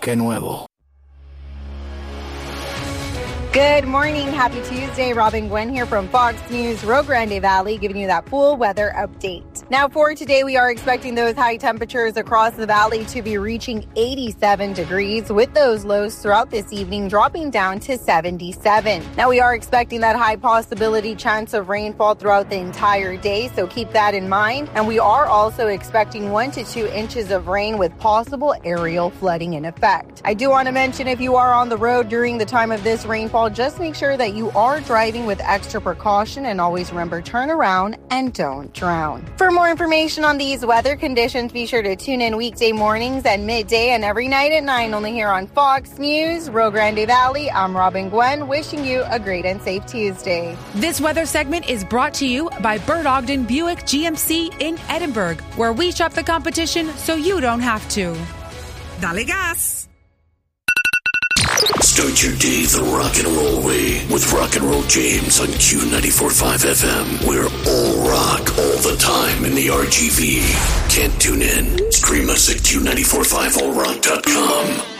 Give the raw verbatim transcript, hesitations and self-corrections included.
Qué nuevo. Good morning. Happy Tuesday. Robin Gwen here from Fox News Rio Grande Valley, giving you that full weather update. Now for today, we are expecting those high temperatures across the valley to be reaching eighty-seven degrees, with those lows throughout this evening dropping down to seventy-seven. Now we are expecting that high possibility chance of rainfall throughout the entire day, so keep that in mind. And we are also expecting one to two inches of rain with possible aerial flooding in effect. I do want to mention, if you are on the road during the time of this rainfall, just make sure that you are driving with extra precaution, and always remember, turn around and don't drown. For more information on these weather conditions, be sure to tune in weekday mornings at midday and every night at nine, only here on Fox News Rio Grande Valley. I'm Robin Gwen, wishing you a great and safe Tuesday. This weather segment is brought to you by Bert Ogden Buick G M C in Edinburgh, where we shop the competition so you don't have to. Dale gas! Start your day the rock and roll way with Rock and Roll James on Q ninety-four point five F M. We're all rock all the time in the R G V. Can't tune in? Stream us at Q nine four five all rock dot com.